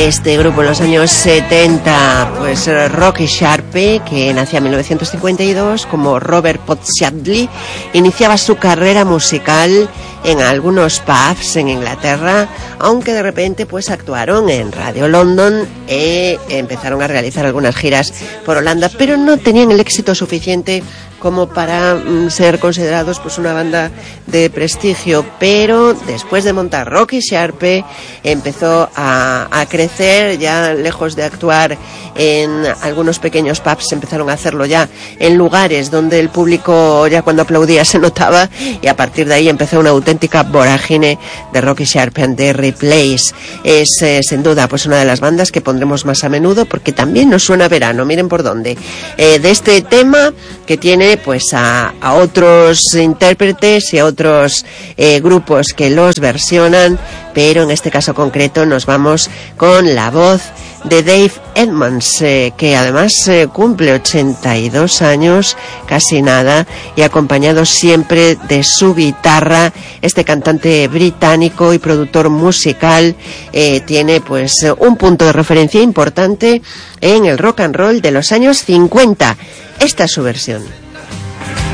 este grupo en los años 70, pues Rocky Sharpe, que nacía en 1952, como Robert Podsiadly, iniciaba su carrera musical en algunos pubs en Inglaterra, aunque de repente pues actuaron en Radio London e empezaron a realizar algunas giras por Holanda, pero no tenían el éxito suficiente como para ser considerados pues una banda de prestigio. Pero después de montar Rocky Sharpe empezó a crecer, ya lejos de actuar en algunos pequeños pubs, empezaron a hacerlo ya en lugares donde el público ya cuando aplaudía se notaba, y a partir de ahí empezó una auténtica vorágine de Rocky Sharpe and the Replays. Es sin duda pues una de las bandas que pondremos más a menudo porque también nos suena a verano, miren por dónde. De este tema que tiene pues a otros intérpretes y a otros grupos que los versionan, pero en este caso concreto nos vamos con la voz de Dave Edmunds, que además cumple 82 años, casi nada, y acompañado siempre de su guitarra. Este cantante británico y productor musical tiene pues un punto de referencia importante en el rock and roll de los años 50. Esta es su versión.